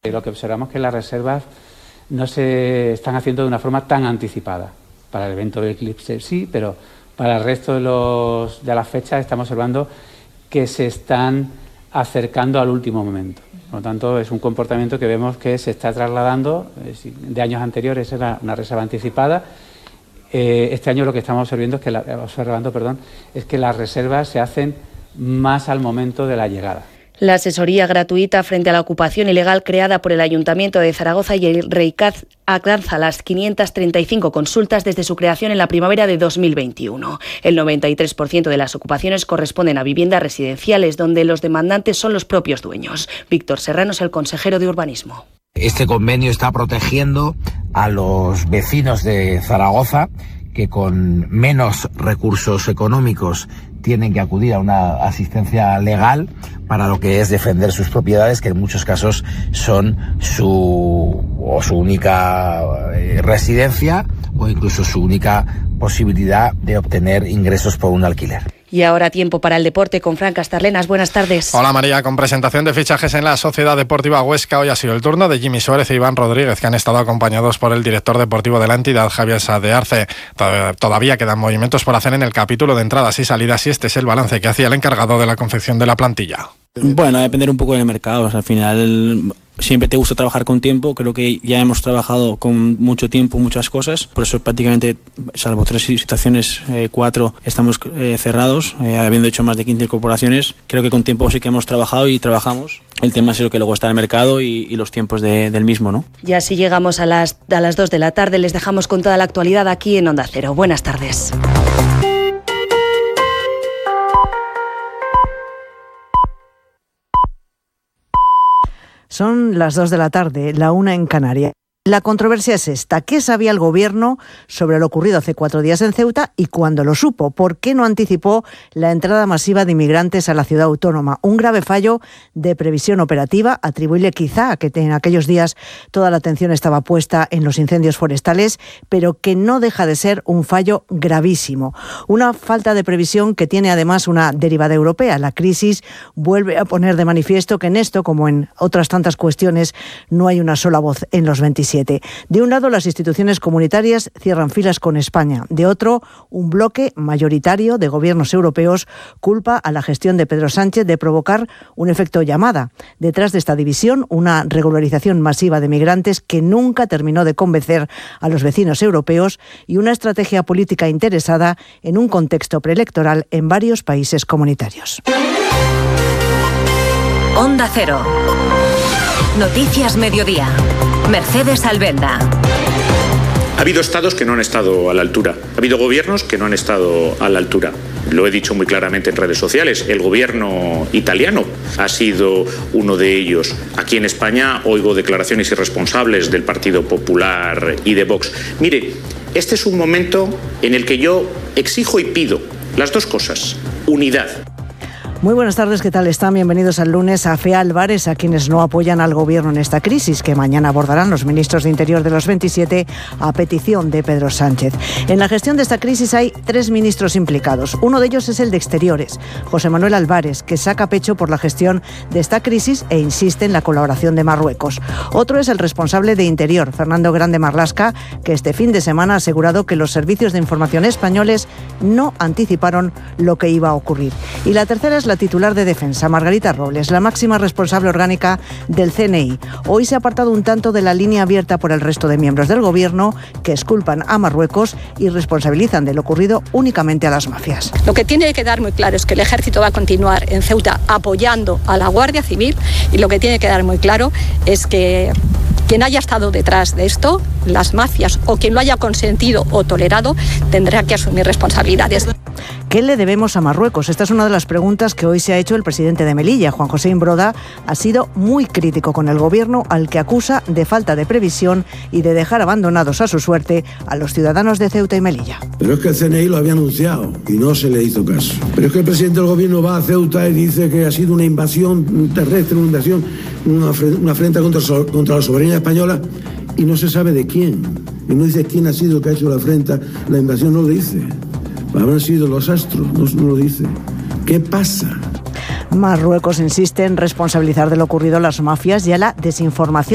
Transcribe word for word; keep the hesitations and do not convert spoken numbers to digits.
Lo que observamos es que las reservas no se están haciendo de una forma tan anticipada. Para el evento del eclipse sí, pero para el resto de, los, de las fechas estamos observando que se están acercando al último momento. Por lo tanto, es un comportamiento que vemos que se está trasladando. De años anteriores era una reserva anticipada. Eh, este año lo que estamos observando es que, la, observando, perdón, es que las reservas se hacen más al momento de la llegada. La asesoría gratuita frente a la ocupación ilegal creada por el Ayuntamiento de Zaragoza y el REICAZ alcanza las quinientas treinta y cinco consultas desde su creación en la primavera de dos mil veintiuno. El noventa y tres por ciento de las ocupaciones corresponden a viviendas residenciales, donde los demandantes son los propios dueños. Víctor Serrano es el consejero de Urbanismo. Este convenio está protegiendo a los vecinos de Zaragoza que con menos recursos económicos tienen que acudir a una asistencia legal para lo que es defender sus propiedades, que en muchos casos son su, o su única residencia o incluso su única posibilidad de obtener ingresos por un alquiler. Y ahora tiempo para el deporte con Fran Castarlenas. Buenas tardes. Hola María, con presentación de fichajes en la Sociedad Deportiva Huesca, hoy ha sido el turno de Jimmy Suárez e Iván Rodríguez, que han estado acompañados por el director deportivo de la entidad, Javier Sá de Arce. Todavía quedan movimientos por hacer en el capítulo de entradas y salidas y este es el balance que hacía el encargado de la confección de la plantilla. Bueno, a depender un poco del mercado. O sea, al final siempre te gusta trabajar con tiempo. Creo que ya hemos trabajado con mucho tiempo muchas cosas, por eso prácticamente, salvo tres situaciones, eh, cuatro estamos eh, cerrados, eh, habiendo hecho más de quince incorporaciones. Creo que con tiempo sí que hemos trabajado y trabajamos. El tema es lo que luego está en el mercado y, y los tiempos de, del mismo, ¿no? Y así llegamos a las, a las dos de la tarde. Les dejamos con toda la actualidad aquí en Onda Cero. Buenas tardes. Son las dos de la tarde, la una en Canarias. La controversia es esta. ¿Qué sabía el Gobierno sobre lo ocurrido hace cuatro días en Ceuta y cuándo lo supo? ¿Por qué no anticipó la entrada masiva de inmigrantes a la ciudad autónoma? Un grave fallo de previsión operativa, atribuible quizá a que en aquellos días toda la atención estaba puesta en los incendios forestales, pero que no deja de ser un fallo gravísimo. Una falta de previsión que tiene además una derivada europea. La crisis vuelve a poner de manifiesto que en esto, como en otras tantas cuestiones, no hay una sola voz en los veintisiete. De un lado, las instituciones comunitarias cierran filas con España. De otro, un bloque mayoritario de gobiernos europeos culpa a la gestión de Pedro Sánchez de provocar un efecto llamada. Detrás de esta división, una regularización masiva de migrantes que nunca terminó de convencer a los vecinos europeos y una estrategia política interesada en un contexto preelectoral en varios países comunitarios. Onda Cero. Noticias Mediodía. Mercedes Albenda. Ha habido estados que no han estado a la altura. Ha habido gobiernos que no han estado a la altura. Lo he dicho muy claramente en redes sociales. El gobierno italiano ha sido uno de ellos. Aquí en España oigo declaraciones irresponsables del Partido Popular y de Vox. Mire, este es un momento en el que yo exijo y pido las dos cosas. Unidad. Muy buenas tardes, ¿qué tal están? Bienvenidos al lunes a F E A Álvarez, a quienes no apoyan al Gobierno en esta crisis, que mañana abordarán los ministros de Interior de los veintisiete a petición de Pedro Sánchez. En la gestión de esta crisis hay tres ministros implicados. Uno de ellos es el de Exteriores, José Manuel Álvarez, que saca pecho por la gestión de esta crisis e insiste en la colaboración de Marruecos. Otro es el responsable de Interior, Fernando Grande Marlasca, que este fin de semana ha asegurado que los servicios de información españoles no anticiparon lo que iba a ocurrir. Y la tercera es la titular de Defensa, Margarita Robles, la máxima responsable orgánica del C N I. Hoy se ha apartado un tanto de la línea abierta por el resto de miembros del Gobierno, que exculpan a Marruecos y responsabilizan de lo ocurrido únicamente a las mafias. Lo que tiene que quedar muy claro es que el Ejército va a continuar en Ceuta apoyando a la Guardia Civil y lo que tiene que quedar muy claro es que quien haya estado detrás de esto, las mafias o quien lo haya consentido o tolerado, tendrá que asumir responsabilidades. ¿Qué le debemos a Marruecos? Esta es una de las preguntas que hoy se ha hecho el presidente de Melilla. Juan José Imbroda ha sido muy crítico con el Gobierno, al que acusa de falta de previsión y de dejar abandonados a su suerte a los ciudadanos de Ceuta y Melilla. Pero es que el C N I lo había anunciado y no se le hizo caso. Pero es que el presidente del Gobierno va a Ceuta y dice que ha sido una invasión terrestre, una invasión, una, una afrenta contra, contra la soberanía española y no se sabe de quién. Y no dice quién ha sido el que ha hecho la afrenta, la invasión no lo dice. Habrán sido los astros, no, no lo dice. ¿Qué pasa? Marruecos insiste en responsabilizar de lo ocurrido a las mafias y a la desinformación.